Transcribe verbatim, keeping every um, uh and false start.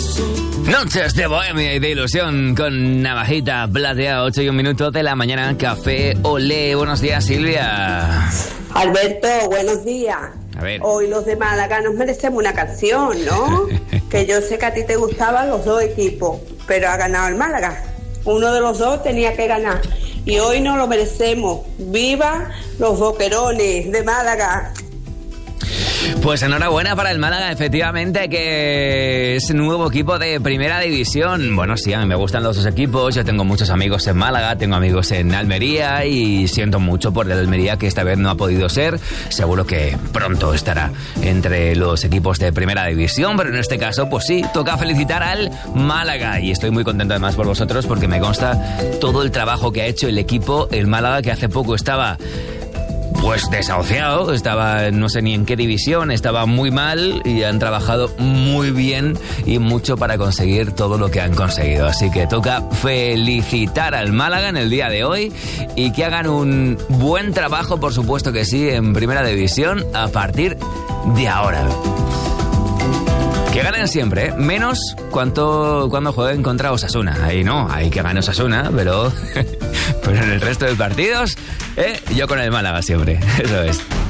Noches de bohemia y de ilusión con Navajita Platea, ocho y un minuto de la mañana, café olé. Buenos días, Silvia. Alberto, buenos días. A ver. Hoy los de Málaga nos merecemos una canción, ¿no? Que yo sé que a ti te gustaban los dos equipos, pero ha ganado el Málaga. Uno de los dos tenía que ganar y hoy no lo merecemos. ¡Viva los boquerones de Málaga! Pues enhorabuena para el Málaga, efectivamente, que es nuevo equipo de primera división. Bueno, sí, a mí me gustan los dos equipos. Yo tengo muchos amigos en Málaga, tengo amigos en Almería y siento mucho por el Almería, que esta vez no ha podido ser. Seguro que pronto estará entre los equipos de primera división, pero en este caso, pues sí, toca felicitar al Málaga. Y estoy muy contento además por vosotros, porque me consta todo el trabajo que ha hecho el equipo, el Málaga, que hace poco estaba... pues desahuciado, estaba no sé ni en qué división, estaba muy mal y han trabajado muy bien y mucho para conseguir todo lo que han conseguido. Así que toca felicitar al Málaga en el día de hoy y que hagan un buen trabajo, por supuesto que sí, en primera división a partir de ahora. Que ganen siempre, ¿eh? Menos cuando, cuando jueguen contra Osasuna. Ahí no, ahí que gane Osasuna, pero, pero en el resto de partidos, ¿eh? Yo con el Málaga siempre. Eso es.